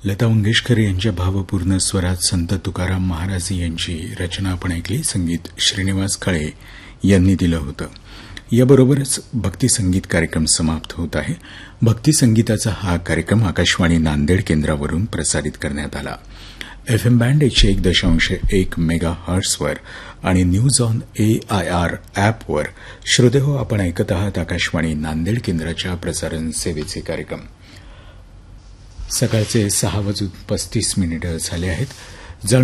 लता मंगेशकर यांच्या भावपूर्ण स्वरात संत तुकाराम महाराज यांची रचना आपण ऐकली. संगीत श्रीनिवास काळे यांनी दिलं होतं. याबरोबरच भक्ती संगीत कार्यक्रम समाप्त होत आहे. भक्ती संगीताचा हा कार्यक्रम आकाशवाणी नांदेड केंद्रावरून प्रसारित करण्यात आला. एफएम बँड 101.1 मेगा हर्ट्सवर आणि न्यूज ऑन AIR ॲपवर श्रोतेहो आपण ऐकत आहात आकाशवाणी नांदेड केंद्राच्या प्रसारण सेवेचे कार्यक्रम. सकाळचे 6:35 झाले आहेत.